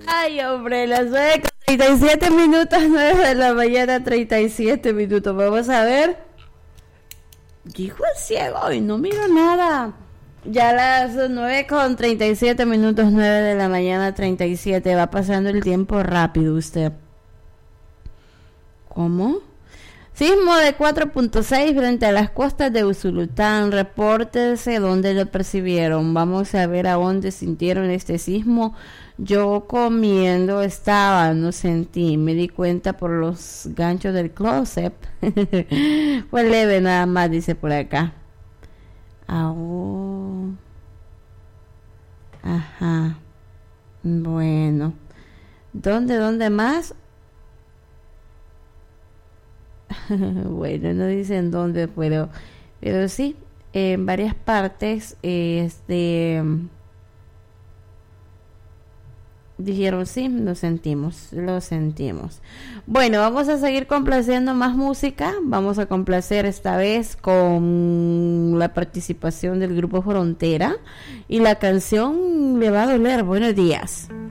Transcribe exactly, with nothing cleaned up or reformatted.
Ay, hombre, las nueve con treinta y siete minutos, nueve de la mañana, treinta y siete minutos. Vamos a ver. Dijo el ciego y no miro nada. Ya las nueve con treinta y siete minutos, nueve de la mañana, treinta y siete. Va pasando el tiempo rápido usted. ¿Cómo? Sismo de cuatro punto seis frente a las costas de Usulután. Repórtese dónde lo percibieron. Vamos a ver a dónde sintieron este sismo. Yo comiendo estaba, no sentí. Me di cuenta por los ganchos del closet. Fue leve nada más, dice por acá. Ah, oh. Ajá. Bueno. ¿Dónde, dónde más? Bueno, no dicen dónde, pero, pero sí, en varias partes, este, dijeron sí, lo sentimos, lo sentimos. Bueno, vamos a seguir complaciendo más música. Vamos a complacer esta vez con la participación del grupo Frontera y la canción Le va a doler. Buenos días.